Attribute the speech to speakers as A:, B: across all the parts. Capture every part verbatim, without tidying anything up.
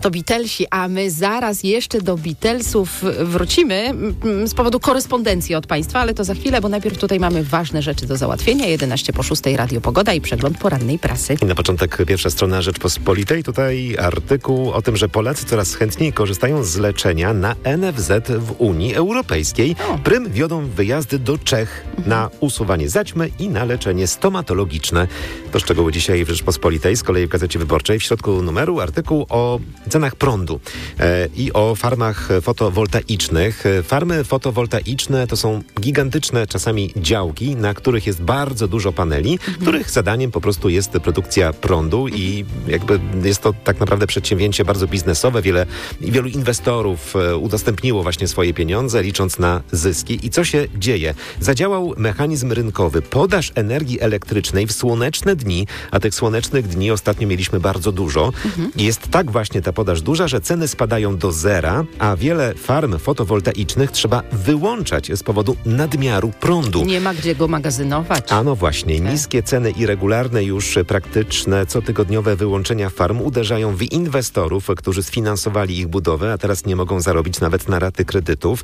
A: to Beatlesi, a my zaraz jeszcze do Beatlesów wrócimy z powodu korespondencji od Państwa, ale to za chwilę, bo najpierw tutaj mamy ważne rzeczy do załatwienia. jedenaście po szóstej Radio Pogoda i przegląd porannej prasy.
B: I na początek pierwsza strona Rzeczpospolitej. Tutaj artykuł o tym, że Polacy coraz chętniej korzystają z leczenia na N F Z w Unii Europejskiej.
A: O.
B: Prym wiodą wyjazdy do Czech mhm. na usuwanie zaćmy i na leczenie stomatologiczne. To szczegóły dzisiaj w Rzeczpospolitej, z kolei w Gazecie Wyborczej. W środku numeru artykuł o cenach prądu e, i o farmach fotowoltaicznych. Farmy fotowoltaiczne to są gigantyczne czasami działki, na których jest bardzo dużo paneli, mhm. których zadaniem po prostu jest produkcja prądu i jakby jest to tak naprawdę przedsięwzięcie bardzo biznesowe. Wiele, wielu inwestorów e, udostępniło właśnie swoje pieniądze, licząc na zyski. I co się dzieje? Zadziałał mechanizm rynkowy. Podaż energii elektrycznej w słoneczne dni, a tych słonecznych dni ostatnio mieliśmy bardzo dużo. Mhm. Jest tak właśnie ta podaż duża, że ceny spadają do zera, a wiele farm fotowoltaicznych trzeba wyłączać z powodu nadmiaru prądu.
A: Nie ma gdzie go magazynować.
B: A no właśnie, niskie ceny i regularne już praktyczne cotygodniowe wyłączenia farm uderzają w inwestorów, którzy sfinansowali ich budowę, a teraz nie mogą zarobić nawet na raty kredytów.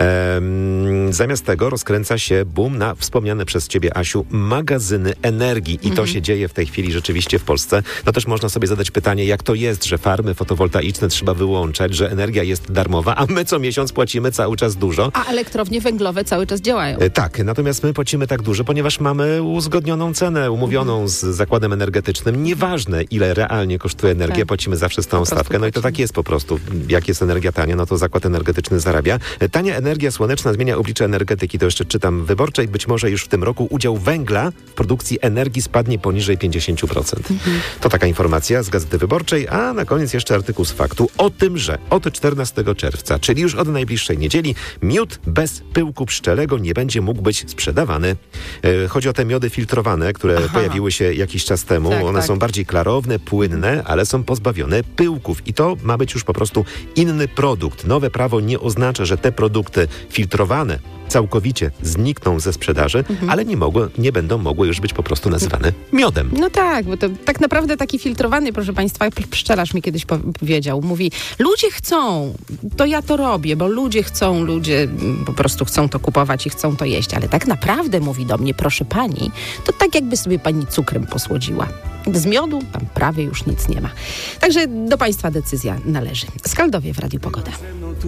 B: Ehm, zamiast tego rozkręca się boom na wspomniane przez ciebie, Asiu, magazyny energii. I to się dzieje w tej chwili rzeczywiście w Polsce. No też można sobie zadać pytanie, jak to jest, że farmy fotowoltaiczne trzeba wyłączać, że energia jest darmowa, a my co miesiąc płacimy cały czas dużo.
A: A elektrownie węglowe cały czas działają.
B: E, tak, natomiast my płacimy tak dużo, ponieważ mamy uzgodnioną cenę, umówioną z zakładem energetycznym. Nieważne, ile realnie kosztuje energia, tak. płacimy zawsze stałą stawkę. No i to tak jest po prostu. Jak jest energia tania, no to zakład energetyczny zarabia. Tania energia słoneczna zmienia oblicze energetyki. To jeszcze czytam w Wyborczej. Być może już w tym roku udział węgla w produkcji energii spadnie poniżej pięćdziesiąt procent. Mhm. To taka informacja z Gazety Wyborczej, a na koniec jeszcze artykuł z Faktu o tym, że od czternastego czerwca, czyli już od najbliższej niedzieli, miód bez pyłku pszczelego nie będzie mógł być sprzedawany. E, chodzi o te miody filtrowane, które Aha. pojawiły się jakiś czas temu. Tak, One tak. są bardziej klarowne, płynne, ale są pozbawione pyłków i to ma być już po prostu inny produkt. Nowe prawo nie oznacza, że te produkty filtrowane całkowicie znikną ze sprzedaży, mhm. ale nie, mogły, nie będą mogły już być po prostu nazywane miodem.
A: No tak, bo to tak naprawdę taki filtrowany, proszę Państwa, pszczelarz mi kiedyś powiedział, mówi, ludzie chcą, to ja to robię, bo ludzie chcą, ludzie po prostu chcą to kupować i chcą to jeść, ale tak naprawdę, mówi do mnie, proszę Pani, to tak jakby sobie Pani cukrem posłodziła. Z miodu tam prawie już nic nie ma. Także do Państwa decyzja należy. Skaldowie w Radiu Pogoda.